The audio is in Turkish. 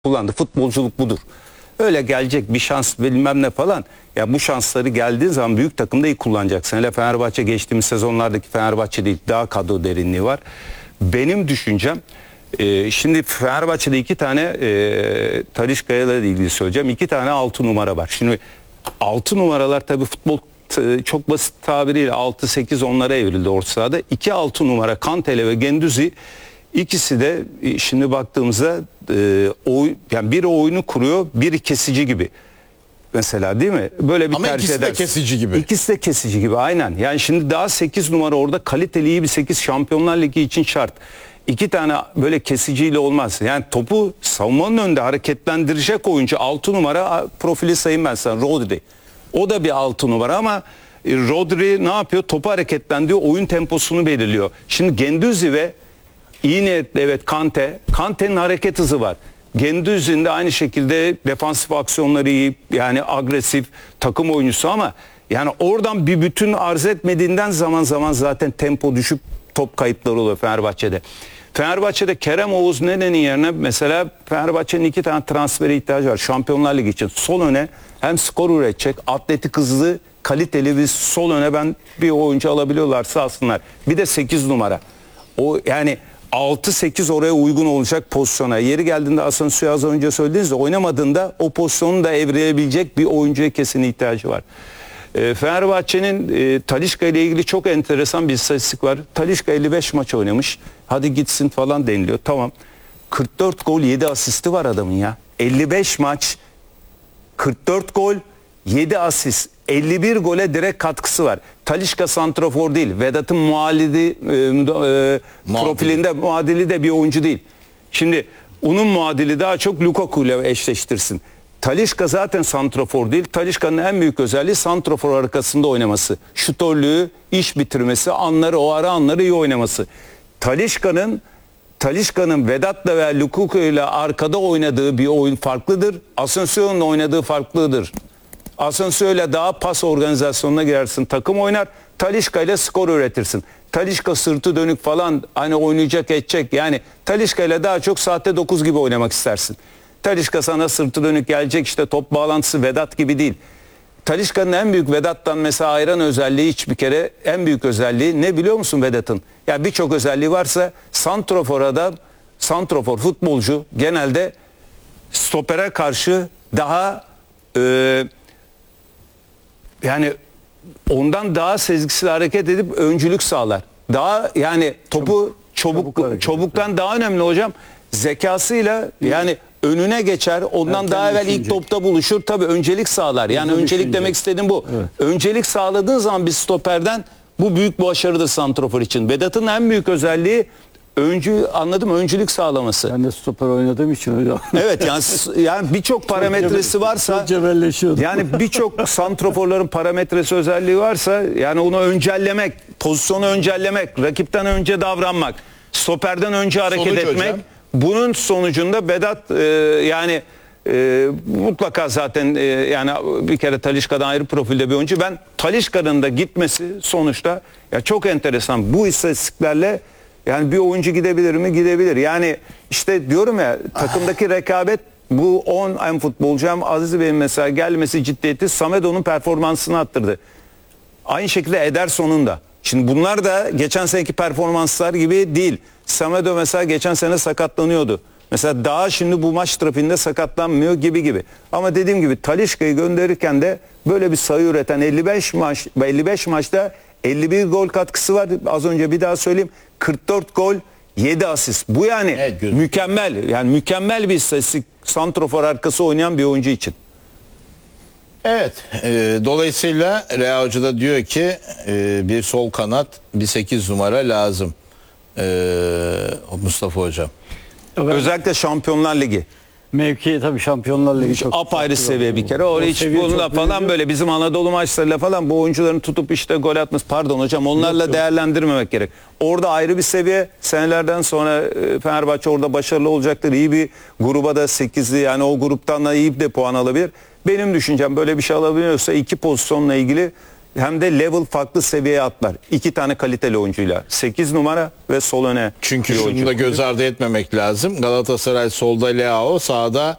kullandı. Futbolculuk budur. Öyle gelecek bir şans bilmem ne falan. Ya bu şansları geldiği zaman büyük takımda iyi kullanacaksın. Hele Fenerbahçe geçtiğimiz sezonlardaki Fenerbahçe değil, daha kadro derinliği var. Benim düşüncem şimdi Fenerbahçe'de iki tane Talisca'yla ilgili söyleyeceğim. İki tane 6 numara var. Şimdi 6 numaralar tabii futbol çok basit tabiriyle 6-8 onlara evrildi orta sahada. 2 6 numara Kantele ve Gendüzi, ikisi de şimdi baktığımızda yani biri oyunu kuruyor, biri kesici gibi. Mesela değil mi? Böyle bir ama tercih ikisi edersin. de kesici gibi. İkisi de kesici gibi, aynen. Yani şimdi daha 8 numara orada kaliteli iyi bir 8 Şampiyonlar Ligi için şart. İki tane böyle kesiciyle olmaz. Yani topu savunmanın önünde hareketlendirecek oyuncu 6 numara profili sayayım ben sana, Rodri. O da bir 6 numara ama Rodri ne yapıyor? Topu hareketlendiriyor, oyun temposunu belirliyor. Şimdi Gendüzi ve iyi niyetli evet Kante'nin hareket hızı var. Gendüzi'nin de aynı şekilde defansif aksiyonları iyi, yani agresif takım oyuncusu ama yani oradan bir bütün arz etmediğinden zaman zaman zaten tempo düşüp top kayıpları oluyor Fenerbahçe'de. Fenerbahçe'de Kerem Oğuz Nene'nin yerine mesela Fenerbahçe'nin 2 tane transfere ihtiyacı var Şampiyonlar Ligi için. Sol öne hem skor üretecek, atletik hızlı, kaliteli bir sol öne ben bir oyuncu alabiliyorlarsa alsınlar. Bir de 8 numara. O yani 6-8 oraya uygun olacak pozisyona. Yeri geldiğinde Asensio'yu az önce söylediğinizde oynamadığında o pozisyonu da evrilebilecek bir oyuncuya kesin ihtiyacı var. Fenerbahçe'nin Talisca ile ilgili çok enteresan bir istatistik var. Talisca 55 maç oynamış. Hadi gitsin falan deniliyor. Tamam. 44 gol 7 asisti var adamın ya. 55 maç 44 gol 7 asist. 51 gole direkt katkısı var. Talisca santrafor değil. Vedat'ın profilinde muadili de bir oyuncu değil. Şimdi onun muadili daha çok Lukaku ile eşleştirsin. Talisca zaten santrafor değil. Talisca'nın en büyük özelliği santrafor arkasında oynaması. Şutörlüğü, iş bitirmesi, o ara anları iyi oynaması. Talisca'nın Vedat'la ve Lukaku ile arkada oynadığı bir oyun farklıdır. Asensio'nun oynadığı farklıdır. Asensio ile daha pas organizasyonuna girersin, takım oynar. Talisca ile skor üretirsin. Talisca sırtı dönük falan hani oynayacak edecek. Yani Talisca ile daha çok saatte 9 gibi oynamak istersin. Talisca sana sırtı dönük gelecek, işte top bağlantısı Vedat gibi değil. Talisca'nın en büyük Vedat'tan mesela ayıran özelliği, hiçbir kere en büyük özelliği ne biliyor musun Vedat'ın? Ya birçok özelliği varsa santrafor futbolcu genelde stopere karşı daha yani ondan daha sezgisel hareket edip öncülük sağlar. Daha yani topu çabuktan daha önemli hocam. Zekasıyla yani önüne geçer. Ondan daha evvel ilk topta buluşur. Tabii öncelik sağlar. Yani öncelik demek istediğim bu. Evet. Öncelik sağladığın zaman bir stoperden bu büyük başarıdır santrafor için. Vedat'ın en büyük özelliği öncülük sağlaması. Ben de stoper oynadığım için öyle. Evet yani birçok parametresi varsa, yani birçok santraforların parametresi özelliği varsa, yani onu öncellemek, pozisyonu öncellemek, rakipten önce davranmak, stoperden önce hareket etmek. Hocam. Bunun sonucunda Vedat mutlaka zaten yani bir kere Talisca'dan ayrı profilde bir oyuncu. Ben Talisca'nın da gitmesi sonuçta ya çok enteresan. Bu istatistiklerle yani bir oyuncu gidebilir mi? Gidebilir. Yani işte diyorum ya, takımdaki rekabet, bu 10 hem futbolcu hem Aziz Bey'in mesela gelmesi ciddiyeti Samedo'nun performansını arttırdı. Aynı şekilde Ederson'un da. Şimdi bunlar da geçen seneki performanslar gibi değil. Samedo mesela geçen sene sakatlanıyordu. Mesela daha şimdi bu maç trafiğinde sakatlanmıyor gibi. Ama dediğim gibi Talisca'yı gönderirken de böyle bir sayı üreten 55 maçta 51 gol katkısı var. Az önce bir daha söyleyeyim. 44 gol 7 asist. Bu yani evet, mükemmel. Yani mükemmel bir istatistik santrafor arkası oynayan bir oyuncu için. Evet. Dolayısıyla Rea Hoca da diyor ki bir sol kanat, bir 8 numara lazım. Mustafa Hocam. Özellikle Şampiyonlar Ligi. Mevki tabii Şampiyonlar Ligi çok apayrı seviye bir kere. Orada hiç bununla falan böyle bizim Anadolu maçlarıyla falan bu oyuncuların tutup işte gol atması, pardon hocam, onlarla değerlendirmemek gerek. Orada ayrı bir seviye. Senelerden sonra Fenerbahçe orada başarılı olacaktır. İyi bir gruba da 8'li, yani o gruptan da iyi de puan alabilir. Benim düşüncem böyle bir şey alabiliyorsa iki pozisyonla ilgili hem de level farklı seviyeye atlar. 2 tane kaliteli oyuncuyla. 8 numara ve sol öne. Çünkü bir şunu oyuncu. da göz ardı etmemek lazım. Galatasaray solda Leao, sağda